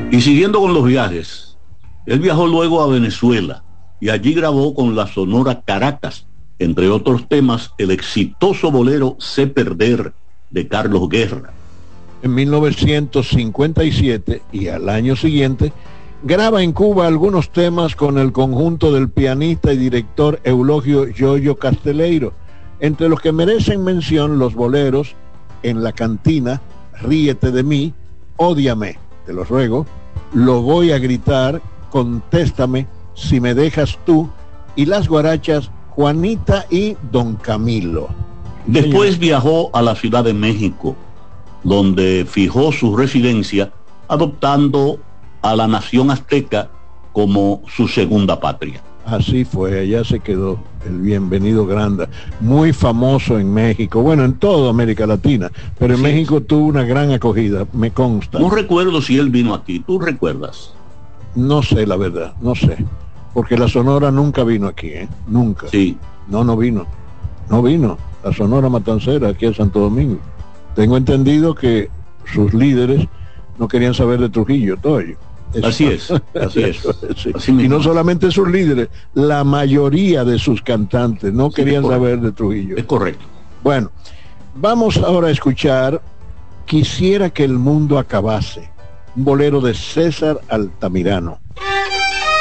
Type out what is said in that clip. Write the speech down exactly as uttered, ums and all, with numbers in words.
Y siguiendo con los viajes, él viajó luego a Venezuela y allí grabó con la Sonora Caracas, entre otros temas, el exitoso bolero Sé Perder de Carlos Guerra. En mil novecientos cincuenta y siete y al año siguiente graba en Cuba algunos temas con el conjunto del pianista y director Eulogio Yoyo Casteleiro, entre los que merecen mención los boleros En la Cantina, Ríete de mí, Ódiame, te lo ruego, Lo voy a gritar, Contéstame, Si me dejas tú, y las guarachas Juanita y Don Camilo. Después Señor. Viajó a la Ciudad de México, donde fijó su residencia, adoptando a la nación azteca como su segunda patria. Así fue, allá se quedó el Bienvenido Granda, muy famoso en México, bueno, en toda América Latina, pero en sí. México tuvo una gran acogida, me consta. No recuerdo si él vino aquí, ¿tú recuerdas? No sé, la verdad, no sé, porque la Sonora nunca vino aquí, ¿eh? Nunca. Sí. No, no vino, no vino, la Sonora Matancera aquí en Santo Domingo. Tengo entendido que sus líderes no querían saber de Trujillo, Toyo. Eso. Así es, así es. Sí. Así y no solamente sus líderes, la mayoría de sus cantantes no sí, querían saber de Trujillo. Es correcto. Bueno, vamos ahora a escuchar Quisiera que el mundo acabase, un bolero de César Altamirano.